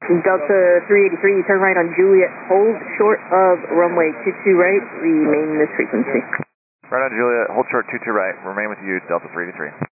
Delta 383, you turn right on Juliet, hold short of runway 22 right, remain this frequency. Right on Juliet, hold short 22 right, remain with you, Delta 383.